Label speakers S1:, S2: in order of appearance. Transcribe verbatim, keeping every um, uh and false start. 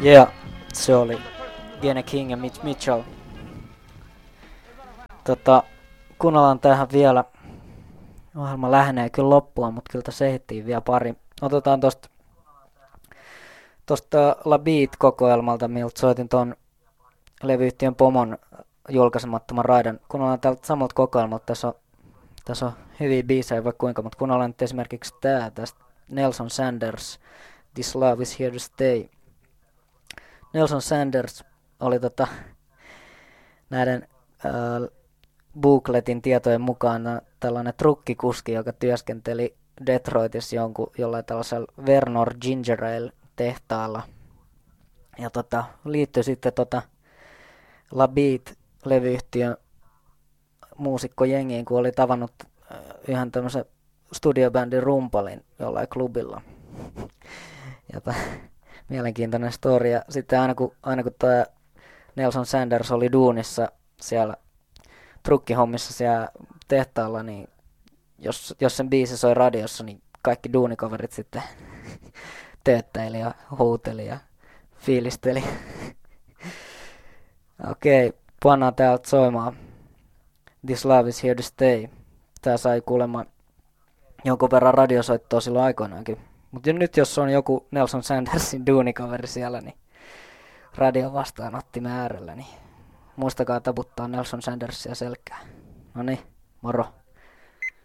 S1: Yeah, se oli Gene King ja Mitch Mitchell. Tota, kuunnellaan tähän vielä. Ohjelma lähenee kyllä loppua, mutta kyllä tässä ehdittiin vielä pari. Otetaan tosta, tosta La Beat-kokoelmalta, miltä soitin ton levyyhtiön Pomon julkaisemattoman raidan. Kuunnellaan tältä samalta kokoelmalta. Tässä on, tässä on hyviä biisejä vaikka kuinka, mutta kuunnellaan nyt esimerkiksi tää tästä Nelson Sanders, This Love Is Here To Stay. Nelson Sanders oli tota, näiden ää, Bookletin tietojen mukaan tällainen trukkikuski, joka työskenteli Detroitissa jonkun, jollain tällaisella Vernor Ginger Ale tehtaalla. Ja tota, liittyi sitten tota La Beat-levyyhtiön muusikkojengiin, kun oli tavannut yhden tämmöisen studiobändin rumpalin jollain klubilla. Ja ta, mielenkiintoinen story. Ja sitten aina kun, aina kun toi Nelson Sanders oli duunissa siellä trukkihommissa siellä tehtaalla, niin jos, jos sen biisi soi radiossa, niin kaikki duunikaverit sitten tööttäili ja huuteli ja fiilisteli. Okei, okay, pannaan täältä soimaan This Love Is Here To Stay. Tää sai kuulemma jonkun verran radiosoittoa silloin aikoinaankin. Mutta nyt jos on joku Nelson Sandersin duunikaveri siellä, niin radio vastaanottimen äärellä, niin muistakaa taputtaa Nelson Sandersia selkään. Noniin, moro.